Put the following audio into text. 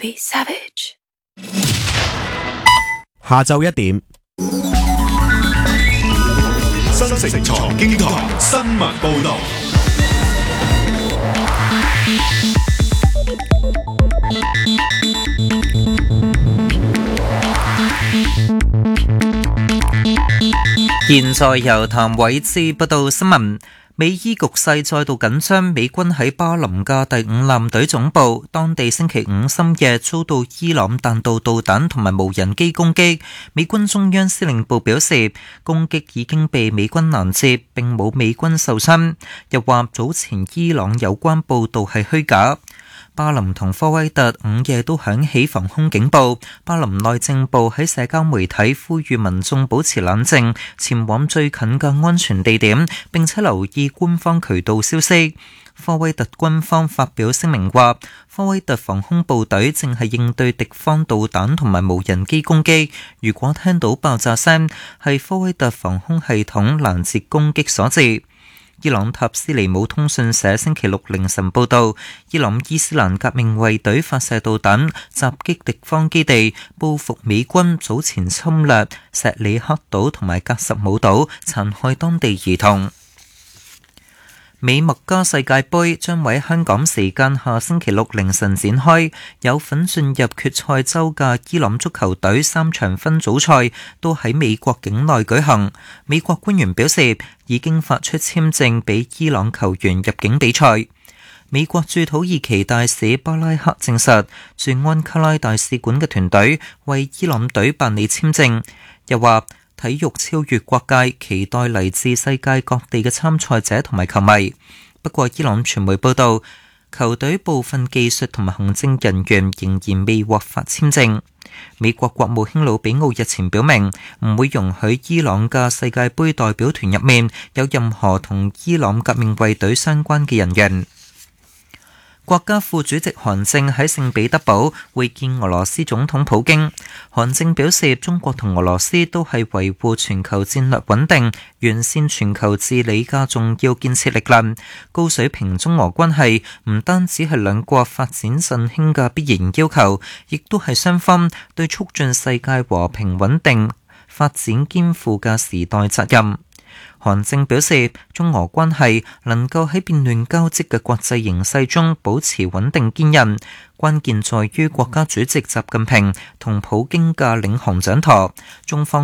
be savage。 下晝1點， 新城財經台新聞報道。 現在由譚偉智報道新聞。美伊局勢再度緊張，美軍喺巴林嘅第5艦隊總部，當地星期五深夜遭到伊朗彈道導彈同埋無人機攻擊。美軍中央司令部表示，攻擊已經被美軍攔截，並冇美軍受傷。又話早前伊朗有關報導係虛假。巴林同科威特午夜都響起防空警報。巴林內政部喺社交媒體呼籲民眾保持冷靜，前往最近嘅安全地點，並且留意官方渠道消息。科威特軍方發表聲明話，科威特防空部隊正係應對敵方導彈同埋無人機攻擊，如果聽到爆炸聲，係科威特防空系統攔截攻擊所致。伊朗塔斯尼姆通訊社星期六凌晨報道，伊朗伊斯蘭革命衛隊發射導彈襲擊敵方基地，報復美軍早前侵略錫里克島同埋格什姆島，殘害當地兒童。美墨加世界盃將喺香港時間下星期六凌晨展開，有份進入決賽周嘅伊朗足球隊3場分組賽都喺美國境內舉行。美國官員表示，已經發出簽證俾伊朗球員入境比賽。美國駐土耳其大使巴拉克證實，駐安卡拉大使館嘅團隊為伊朗隊辦理簽證，又話體育超越國界，期待嚟自世界各地嘅參賽者同埋球迷。不過伊朗傳媒報道，球隊部分技術同埋行政人員仍然未獲發簽證。美國國務卿魯比奧日前表明，唔會容許伊朗嘅世界盃代表團入面有任何同伊朗革命衛隊相關嘅人員。國家副主席韓正喺聖彼得堡會見俄羅斯總統普京。韓正表示，中國同俄羅斯都係維護全球戰略穩定、完善全球治理嘅重要建設力量。高水平中俄關係唔單止係兩國發展振興嘅必然要求，亦都係雙方對促進世界和平穩定發展肩負嘅時代責任。韓正表示，中俄關係能夠喺變亂交織嘅國際形勢中保持穩定堅韌，關鍵在於國家主席習近平同普京嘅領航掌舵。中方